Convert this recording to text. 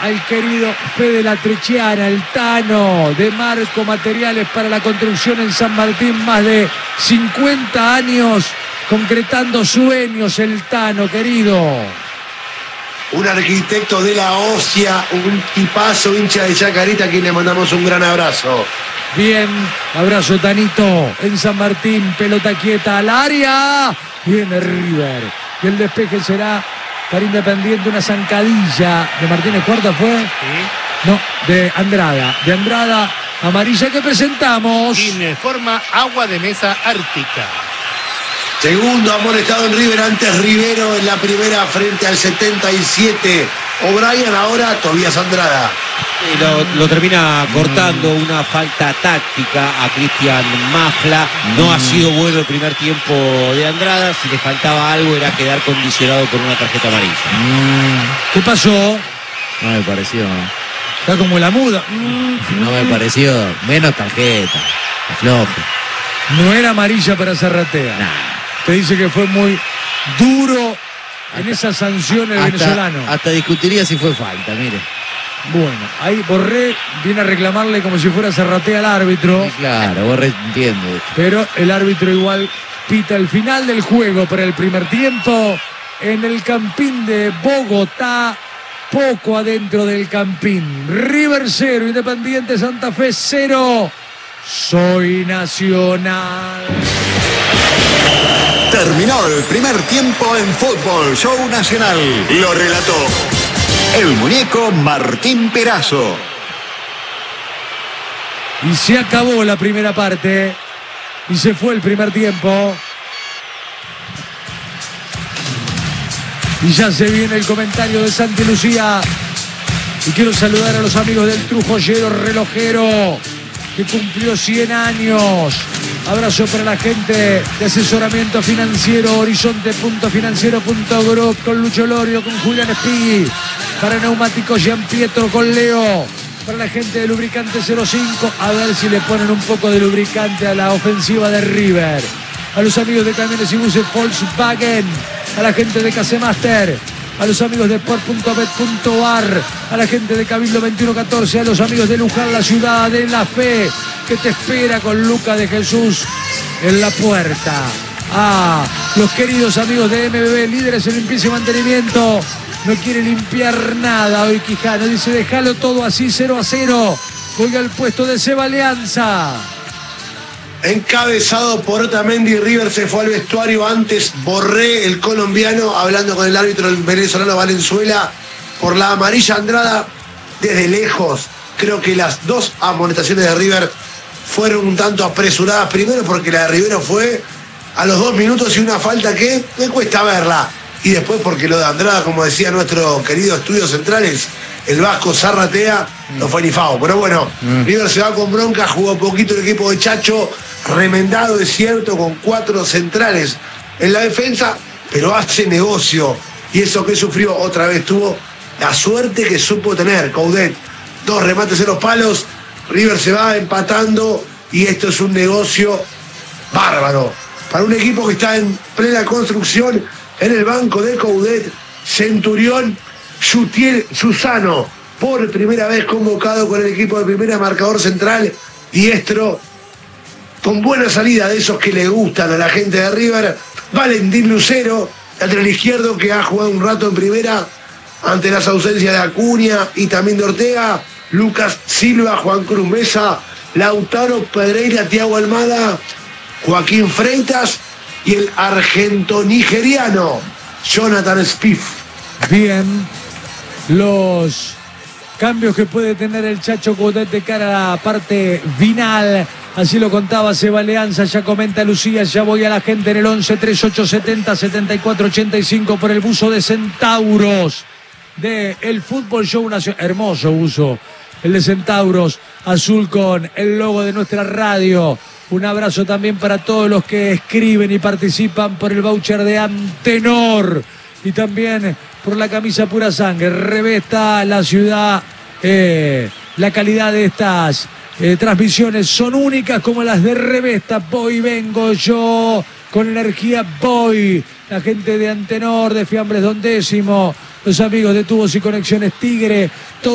al querido Fede Latriciana, el Tano, de Marco Materiales para la Construcción en San Martín. Más de 50 años concretando sueños, el Tano, querido. Un arquitecto de la ósea, un tipazo, hincha de Chacarita, a quien le mandamos un gran abrazo. Bien, abrazo Tanito en San Martín, pelota quieta al área. Viene River. Y el despeje será para Independiente, una zancadilla de Martínez Cuarta fue. Sí. No, de Andrada. De Andrada, amarilla que presentamos. Informa Agua de Mesa Ártica. Segundo amonestado en River, antes Rivero en la primera frente al 77. O'Brien, ahora Tobías Andrada. Lo termina cortando una falta táctica a Cristian Mafla. No ha sido bueno el primer tiempo de Andrada. Si le faltaba algo era quedar condicionado con una tarjeta amarilla. ¿Qué pasó? No me pareció. Está como la muda. No me pareció. Menos tarjeta. Aflojo. No era amarilla para Zarratea. Nah. Te dice que fue muy duro en esa sanción el venezolano. Hasta discutiría si fue falta, mire. Bueno, ahí Borré viene a reclamarle como si fuera Zarratea al árbitro. Sí, claro, Borré entiende. Pero el árbitro igual pita el final del juego para el primer tiempo en el Campín de Bogotá, poco adentro del Campín. River 0, Independiente Santa Fe 0. Soy Nacional. Terminó el primer tiempo en Fútbol Show Nacional. Lo relató el muñeco Martín Perazo. Y se acabó la primera parte. Y se fue el primer tiempo. Y ya se viene el comentario de Santi Lucía. Y quiero saludar a los amigos del Trujollero Relojero, que cumplió 100 años. Abrazo para la gente de asesoramiento financiero, horizonte.financiero.group, con Lucho Lorio, con Julián Espigui. Para neumáticos Gian Pietro con Leo. Para la gente de lubricante 05, a ver si le ponen un poco de lubricante a la ofensiva de River. A los amigos de camiones y buses Volkswagen. A la gente de Casemaster. A los amigos de Sport.bet.ar, a la gente de Cabildo 2114, a los amigos de Luján, la ciudad de la fe, que te espera con Luca de Jesús en la puerta. A los queridos amigos de MBB, líderes en limpieza y mantenimiento. No quiere limpiar nada hoy Quijano, dice déjalo todo así, 0-0. Voy al puesto de Seba Alianza. Encabezado por Otamendi, River se fue al vestuario. Antes Borré, el colombiano, hablando con el árbitro el venezolano Valenzuela por la amarilla. Andrada, desde lejos, creo que las dos amonestaciones de River fueron un tanto apresuradas. Primero porque la de Rivero fue a los 2 minutos y una falta que me cuesta verla. Y después porque lo de Andrada, como decía nuestro querido Estudios Centrales, el vasco Zarratea, no fue ni FAO. Pero bueno, River se va con bronca, jugó poquito el equipo de Chacho, remendado es cierto, con 4 centrales en la defensa, pero hace negocio. Y eso que sufrió otra vez, tuvo la suerte que supo tener Coudet. 2 remates en los palos, River se va empatando y esto es un negocio bárbaro. Para un equipo que está en plena construcción, en el banco de Coudet, Centurión, Yutiel Susano, por primera vez convocado con el equipo de primera, marcador central, diestro, con buena salida de esos que le gustan a la gente de River. Valentín Lucero, lateral izquierdo, que ha jugado un rato en primera ante las ausencias de Acuña y también de Ortega. Lucas Silva, Juan Cruz Mesa, Lautaro Pedreira, Thiago Almada, Joaquín Freitas y el argento-nigeriano Jonathan Spiff. Bien, los cambios que puede tener el Chacho Coudet de cara a la parte final. Así lo contaba Seba Alianza, ya comenta Lucía, ya voy a la gente en el 11-3870-7485 por el buzo de Centauros de el Fútbol Show Nacional. Hermoso buzo, el de Centauros, azul con el logo de nuestra radio. Un abrazo también para todos los que escriben y participan por el voucher de Antenor y también por la camisa Pura Sangre. Revesta la ciudad, la calidad de estas transmisiones son únicas como las de Revesta. Voy, vengo yo, con energía voy. La gente de Antenor, de Fiambres Don Décimo, los amigos de Tubos y Conexiones Tigre.